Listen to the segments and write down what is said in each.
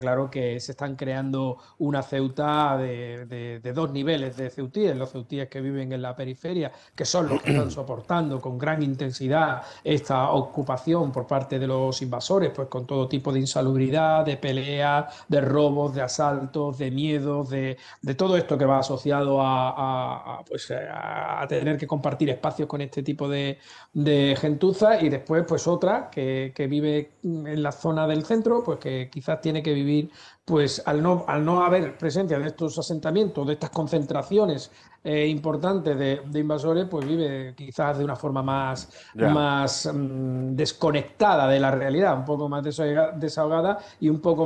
claro que se están creando una Ceuta de dos niveles de ceutíes, los ceutíes que viven en la periferia, que son los que están soportando con gran intensidad esta ocupación por parte de los invasores, pues con todo tipo de insalubridad, de peleas, de robos, de asaltos, de miedos, de todo esto que va asociado pues, a tener que compartir espacios con este tipo de gentuza, y después pues otra que vive en la zona del centro, pues que quizás tiene que vivir pues al no haber presencia de estos asentamientos, de estas concentraciones importantes de invasores, pues vive quizás de una forma Ya. desconectada de la realidad, un poco más desahogada y un poco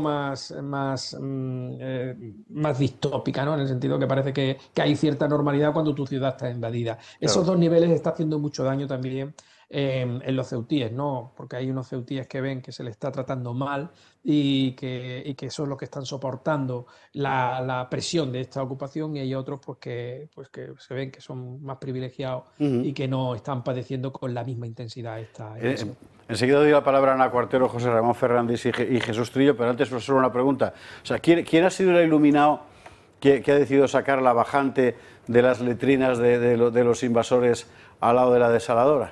más distópica, ¿no? En el sentido que parece que hay cierta normalidad cuando tu ciudad está invadida. Esos Claro. dos niveles están haciendo mucho daño también en los ceutíes, ¿no? Porque hay unos ceutíes que ven que se les está tratando mal y que son los que están soportando la presión de esta ocupación, y hay otros pues que se ven que son más privilegiados Ujú. y que no están padeciendo con la misma intensidad esta Eh, invasión. Enseguida doy la palabra a Ana Cuartero, José Ramón Fernández y Jesús Trillo, pero antes solo una pregunta. O sea, ¿quién ha sido el iluminado que ha decidido sacar la bajante de las letrinas de los invasores al lado de la desaladora?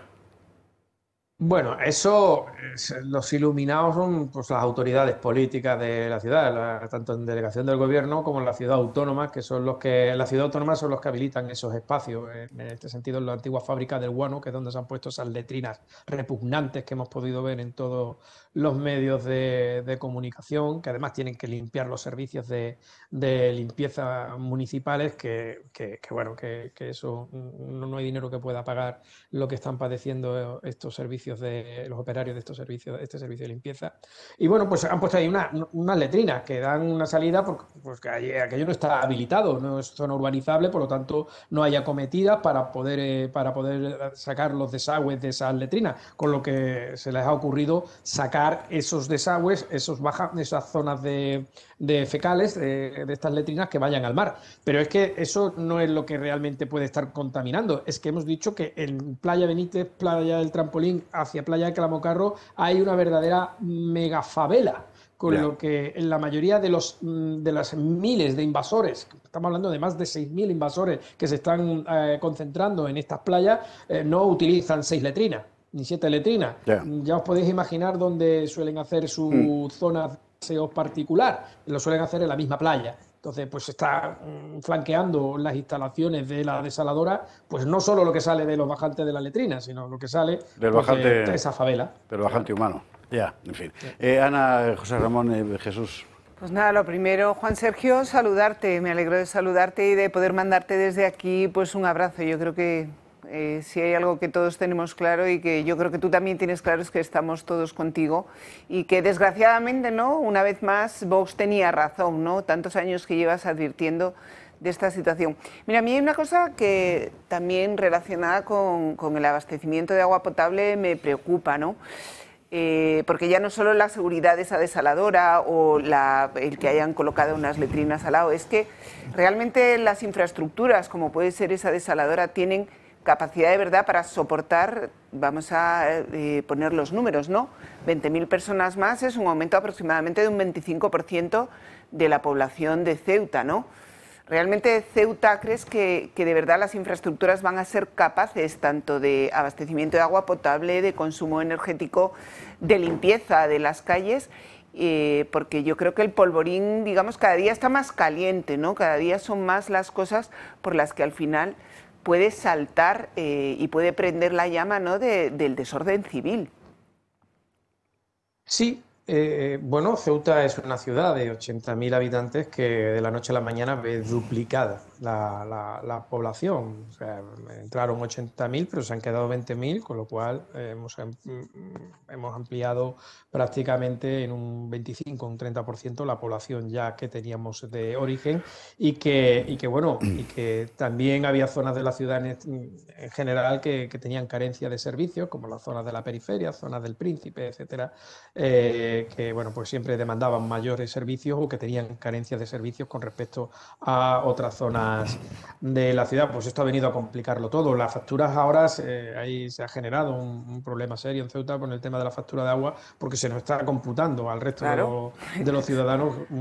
Bueno, eso, los iluminados son pues, las autoridades políticas de la ciudad, tanto en delegación del gobierno como en la ciudad autónoma, que son la ciudad autónoma son los que habilitan esos espacios. En este sentido, en la antigua fábrica del guano, que es donde se han puesto esas letrinas repugnantes que hemos podido ver en todos los medios de comunicación, que además tienen que limpiar los servicios de limpieza municipales, bueno, que eso no hay dinero que pueda pagar lo que están padeciendo estos servicios de los operarios de estos servicios, este servicio de limpieza. Y bueno, pues han puesto ahí unas letrinas que dan una salida porque aquello no está habilitado, no es zona urbanizable, por lo tanto no hay acometidas para poder sacar los desagües de esas letrinas, con lo que se les ha ocurrido sacar esos desagües, esas zonas de fecales de estas letrinas que vayan al mar. Pero es que eso no es lo que realmente puede estar contaminando. Es que hemos dicho que en Playa Benítez, Playa del Trampolín, hacia Playa de Clamocarro, hay una verdadera megafavela. Con Ya. lo que en la mayoría de las miles de invasores, estamos hablando de más de 6.000 invasores que se están concentrando en estas playas, no utilizan 6 letrinas ni 7 letrinas. Ya. Ya os podéis imaginar dónde suelen hacer Mm. su zona de paseo particular, lo suelen hacer en la misma playa. Entonces, pues está flanqueando las instalaciones de la desaladora, pues no solo lo que sale de los bajantes de la letrina, sino lo que sale Del pues, de bajante, esa favela. del Claro. bajante humano. Ya, en fin. Ana, José Ramón, Jesús. Pues nada, lo primero, Juan Sergio, saludarte. Me alegro de saludarte y de poder mandarte desde aquí pues un abrazo. Yo creo que si hay algo que todos tenemos claro y que yo creo que tú también tienes claro es que estamos todos contigo y que desgraciadamente, ¿no? Una vez más, Vox tenía razón, ¿no? Tantos años que llevas advirtiendo de esta situación. Mira, a mí hay una cosa que también relacionada con el abastecimiento de agua potable me preocupa, ¿no? Porque ya no solo la seguridad de esa desaladora o el que hayan colocado unas letrinas al lado, es que realmente las infraestructuras, como puede ser esa desaladora, tienen capacidad de verdad para soportar, vamos a poner los números, ¿no? 20.000 personas más es un aumento aproximadamente de un 25% de la población de Ceuta, ¿no? ¿Realmente Ceuta crees que de verdad las infraestructuras van a ser capaces tanto de abastecimiento de agua potable, de consumo energético, de limpieza de las calles? Porque yo creo que el polvorín, digamos, cada día está más caliente, ¿no? Cada día son más las cosas por las que al final puede saltar y puede prender la llama, ¿no? del desorden civil. Sí, bueno, Ceuta es una ciudad de 80.000 habitantes que de la noche a la mañana ve duplicada la población. O sea, entraron 80.000, pero se han quedado 20.000, con lo cual hemos ampliado prácticamente en un 25, un 30% la población ya que teníamos de origen, y que también había zonas de la ciudad en general que tenían carencia de servicios, como las zonas de la periferia, zonas del Príncipe, etcétera, que bueno, pues siempre demandaban mayores servicios o que tenían carencias de servicios con respecto a otras zonas de la ciudad. Pues esto ha venido a complicarlo todo. Las facturas ahora, ahí se ha generado un problema serio en Ceuta con el tema de la factura de agua, porque se nos está computando al resto Claro. de los ciudadanos